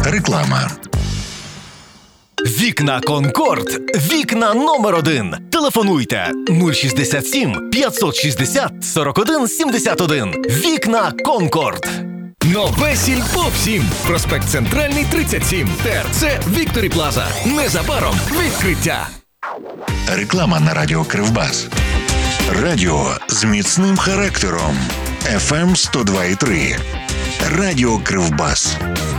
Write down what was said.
Реклама. Вікна Конкорд. Вікна номер 1. Телефонуйте 067 560 41 71. Вікна Конкорд. Нове Сільпо всім. Проспект Центральний, 37. ТРЦ Вікторі Плаза. Незабаром відкриття. Реклама на радіо Кривбас. Радіо з міцним характером. FM 102,3. Радіо Кривбас.